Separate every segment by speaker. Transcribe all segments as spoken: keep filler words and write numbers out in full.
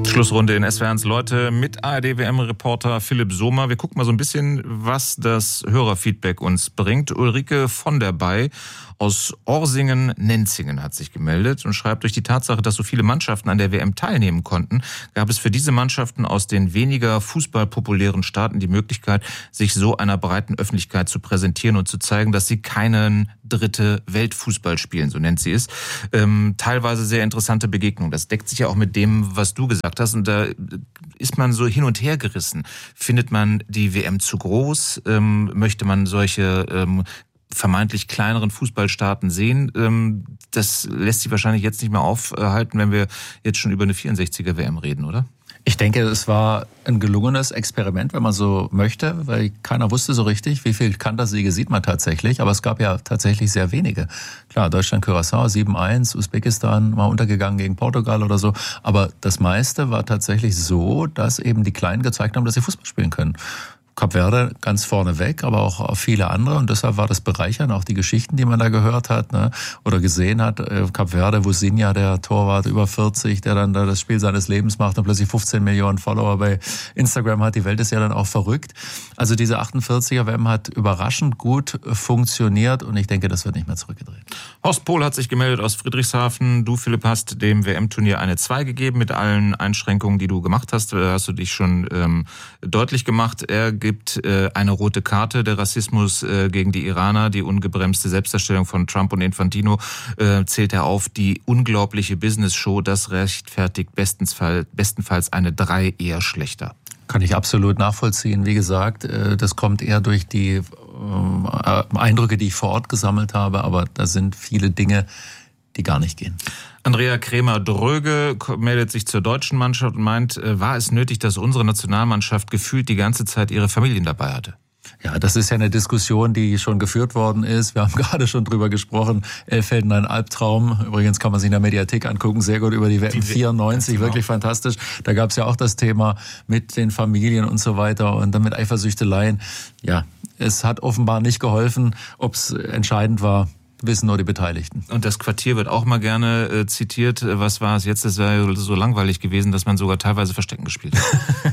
Speaker 1: Schlussrunde in S W R eins Leute mit A R D-W M-Reporter Philipp Sohmer. Wir gucken mal so ein bisschen, was das Hörerfeedback uns bringt. Ulrike von der Bay aus Orsingen-Nenzingen hat sich gemeldet und schreibt, durch die Tatsache, dass so viele Mannschaften an der W M teilnehmen konnten, gab es für diese Mannschaften aus den weniger fußballpopulären Staaten die Möglichkeit, sich so einer breiten Öffentlichkeit zu präsentieren und zu zeigen, dass sie keinen dritte Weltfußball spielen, so nennt sie es. Ähm, teilweise sehr interessante Begegnung. Das deckt sich ja auch mit dem, was du gesagt hast. Und da ist man so hin und her gerissen. Findet man die W M zu groß? Ähm, möchte man solche ähm, vermeintlich kleineren Fußballstaaten sehen? Das lässt sich wahrscheinlich jetzt nicht mehr aufhalten, wenn wir jetzt schon über eine vierundsechziger W M reden, oder?
Speaker 2: Ich denke, es war ein gelungenes Experiment, wenn man so möchte, weil keiner wusste so richtig, wie viel Kantersiege sieht man tatsächlich, aber es gab ja tatsächlich sehr wenige. Klar, Deutschland, Curaçao, sieben eins, Usbekistan mal untergegangen gegen Portugal oder so, aber das meiste war tatsächlich so, dass eben die Kleinen gezeigt haben, dass sie Fußball spielen können. Kap Verde ganz vorne weg, aber auch viele andere, und deshalb war das bereichernd, auch die Geschichten, die man da gehört hat, ne, oder gesehen hat. Kap Verde, Vusinha, der Torwart über vierzig, der dann da das Spiel seines Lebens macht und plötzlich fünfzehn Millionen Follower bei Instagram hat. Die Welt ist ja dann auch verrückt. Also diese achtundvierziger W M hat überraschend gut funktioniert und ich denke, das wird nicht mehr zurückgedreht.
Speaker 1: Horst Pohl hat sich gemeldet aus Friedrichshafen. Du, Philipp, hast dem W M-Turnier eine zwei gegeben mit allen Einschränkungen, die du gemacht hast. Hast du dich schon ähm, deutlich gemacht. Er gibt äh, eine rote Karte. Der Rassismus äh, gegen die Iraner, die ungebremste Selbstdarstellung von Trump und Infantino äh, zählt er auf. Die unglaubliche Business-Show, das rechtfertigt bestenfalls, bestenfalls eine drei, eher schlechter.
Speaker 2: Kann ich absolut nachvollziehen. Wie gesagt, das kommt eher durch die Eindrücke, die ich vor Ort gesammelt habe, aber da sind viele Dinge, die gar nicht gehen.
Speaker 1: Andrea Krämer-Dröge meldet sich zur deutschen Mannschaft und meint, war es nötig, dass unsere Nationalmannschaft gefühlt die ganze Zeit ihre Familien dabei hatte?
Speaker 2: Ja, das ist ja eine Diskussion, die schon geführt worden ist. Wir haben gerade schon drüber gesprochen. Elfhelden, ein Albtraum. Übrigens kann man sich in der Mediathek angucken. Sehr gut über die W M vierundneunzig. Genau. Wirklich fantastisch. Da gab es ja auch das Thema mit den Familien und so weiter und dann mit Eifersüchteleien. Ja, es hat offenbar nicht geholfen. Ob es entscheidend war, wissen nur die Beteiligten.
Speaker 1: Und das Quartier wird auch mal gerne äh, zitiert. Was war es jetzt? Es wäre so langweilig gewesen, dass man sogar teilweise Verstecken gespielt hat.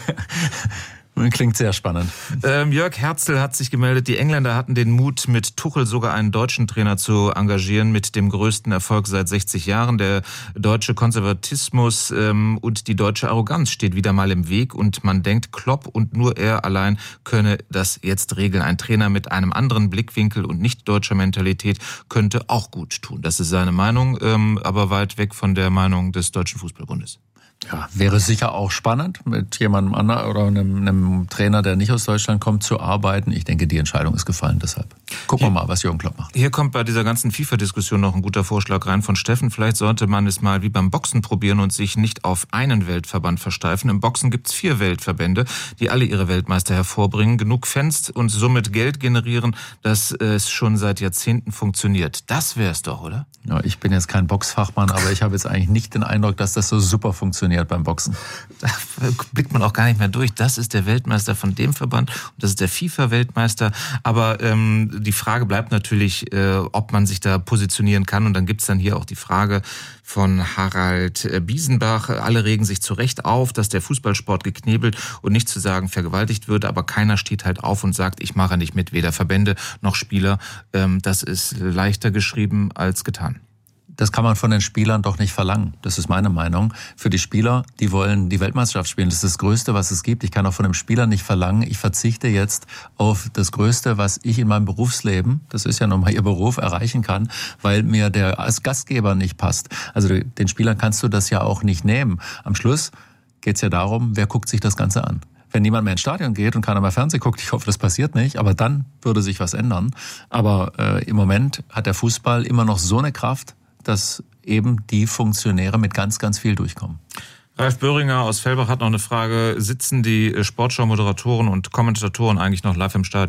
Speaker 2: Klingt sehr spannend.
Speaker 1: Ähm, Jörg Herzl hat sich gemeldet, die Engländer hatten den Mut, mit Tuchel sogar einen deutschen Trainer zu engagieren, mit dem größten Erfolg seit sechzig Jahren. Der deutsche Konservatismus ähm, und die deutsche Arroganz steht wieder mal im Weg und man denkt, Klopp und nur er allein könne das jetzt regeln. Ein Trainer mit einem anderen Blickwinkel und nicht deutscher Mentalität könnte auch gut tun. Das ist seine Meinung, ähm, aber weit weg von der Meinung des Deutschen Fußballbundes.
Speaker 2: Ja, wäre sicher auch spannend, mit jemandem anderen oder einem, einem Trainer, der nicht aus Deutschland kommt, zu arbeiten. Ich denke, die Entscheidung ist gefallen, deshalb. Gucken wir mal, was Jürgen Klopp macht.
Speaker 1: Hier kommt bei dieser ganzen FIFA-Diskussion noch ein guter Vorschlag rein von Steffen. Vielleicht sollte man es mal wie beim Boxen probieren und sich nicht auf einen Weltverband versteifen. Im Boxen gibt's vier Weltverbände, die alle ihre Weltmeister hervorbringen, genug Fans und somit Geld generieren, dass es schon seit Jahrzehnten funktioniert. Das wär's doch, oder?
Speaker 2: Ja, ich bin jetzt kein Boxfachmann, aber ich habe jetzt eigentlich nicht den Eindruck, dass das so super funktioniert beim Boxen.
Speaker 1: Da blickt man auch gar nicht mehr durch. Das ist der Weltmeister von dem Verband und das ist der FIFA-Weltmeister. Aber ähm, die Frage bleibt natürlich, äh, ob man sich da positionieren kann. Und dann gibt's dann hier auch die Frage von Harald Biesenbach. Alle regen sich zu Recht auf, dass der Fußballsport geknebelt und nicht zu sagen vergewaltigt wird. Aber keiner steht halt auf und sagt, ich mache nicht mit, weder Verbände noch Spieler. Ähm, das ist leichter geschrieben als getan.
Speaker 2: Das kann man von den Spielern doch nicht verlangen. Das ist meine Meinung. Für die Spieler, die wollen die Weltmeisterschaft spielen. Das ist das Größte, was es gibt. Ich kann auch von dem Spieler nicht verlangen, ich verzichte jetzt auf das Größte, was ich in meinem Berufsleben, das ist ja nun mal ihr Beruf, erreichen kann, weil mir der als Gastgeber nicht passt. Also den Spielern kannst du das ja auch nicht nehmen. Am Schluss geht's ja darum, wer guckt sich das Ganze an. Wenn niemand mehr ins Stadion geht und keiner mehr Fernsehen guckt, ich hoffe, das passiert nicht, aber dann würde sich was ändern. Aber äh, im Moment hat der Fußball immer noch so eine Kraft, dass eben die Funktionäre mit ganz, ganz viel durchkommen.
Speaker 1: Ralf Böhringer aus Fellbach hat noch eine Frage. Sitzen die Sportschau-Moderatoren und Kommentatoren eigentlich noch live im Stadion?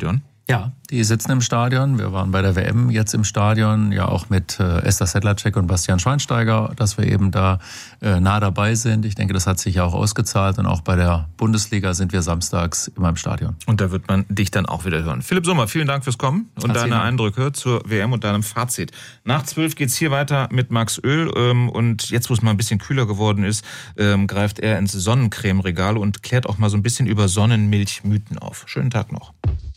Speaker 2: Ja, die sitzen im Stadion. Wir waren bei der W M jetzt im Stadion, ja auch mit äh, Esther Sedlacek und Bastian Schweinsteiger, dass wir eben da äh, nah dabei sind. Ich denke, das hat sich ja auch ausgezahlt und auch bei der Bundesliga sind wir samstags immer im Stadion.
Speaker 1: Und da wird man dich dann auch wieder hören. Philipp Sommer, vielen Dank fürs Kommen und deine Dank. Eindrücke zur W M und deinem Fazit. Nach zwölf geht's hier weiter mit Max Oehl ähm, und jetzt, wo es mal ein bisschen kühler geworden ist, ähm, greift er ins Sonnencreme-Regal und klärt auch mal so ein bisschen über Sonnenmilchmythen auf. Schönen Tag noch.